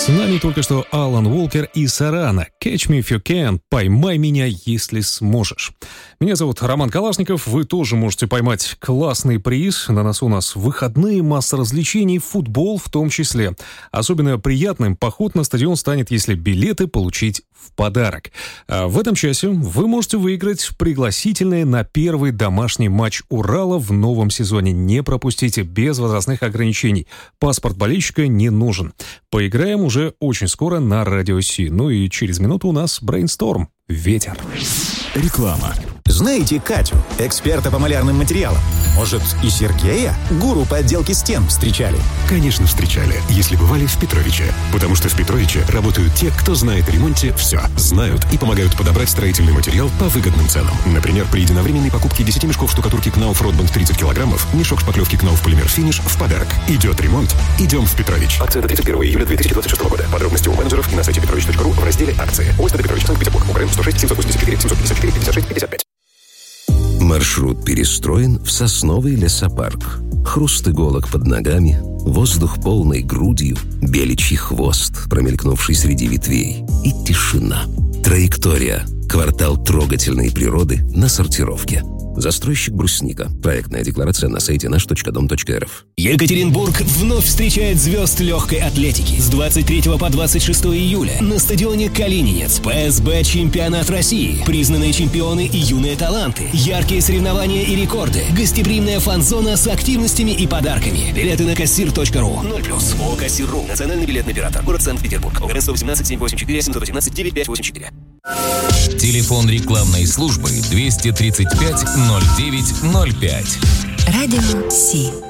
С нами только что Алан Уолкер и Сорана. Catch me if you can. Поймай меня, если сможешь. Меня зовут Роман Калашников. Вы тоже можете поймать классный приз. На носу у нас выходные, масса развлечений, футбол в том числе. Особенно приятным поход на стадион станет, если билеты получить в подарок. А в этом часе вы можете выиграть пригласительные на первый домашний матч Урала в новом сезоне. Не пропустите, без возрастных ограничений. Паспорт болельщика не нужен. Поиграем уже очень скоро на Радио Си. Ну и через минуту у нас брейнсторм. Ветер. Реклама. Знаете Катю, эксперта по малярным материалам? Может, и Сергея, гуру по отделке стен, встречали? Конечно, встречали, если бывали в Петровиче. Потому что в Петровиче работают те, кто знает о ремонте все. Знают и помогают подобрать строительный материал по выгодным ценам. Например, при единовременной покупке 10 мешков штукатурки Knauf Ротбанд 30 килограммов, мешок шпаклевки Knauf Полимер Финиш в подарок. Идет ремонт, идем в Петрович. Акция до 31 июля 2026 года. Подробности у менеджеров и на сайте petrovich.ru в разделе «Акции». ОСТ Петрович, Санкт-Петербург, Украина, 106 784 754 56 55. Маршрут перестроен в сосновый лесопарк. Хруст иголок под ногами, воздух полной грудью, беличий хвост, промелькнувший среди ветвей, и тишина. Траектория. Квартал трогательной природы на сортировке. Застройщик «Брусника». Проектная декларация на сайте наш.дом.рф. Екатеринбург вновь встречает звезд легкой атлетики. С 23 по 26 июля на стадионе «Калининец» ПСБ «Чемпионат России». Признанные чемпионы и юные таланты. Яркие соревнования и рекорды. Гостеприимная фан-зона с активностями и подарками. Билеты на кассир.ру. 0+. ООО «Кассир.ру». Национальный билетный оператор. Город Санкт-Петербург. ОГРН 118 784 718 9584. Телефон рекламной службы 235 0905. Радио Си.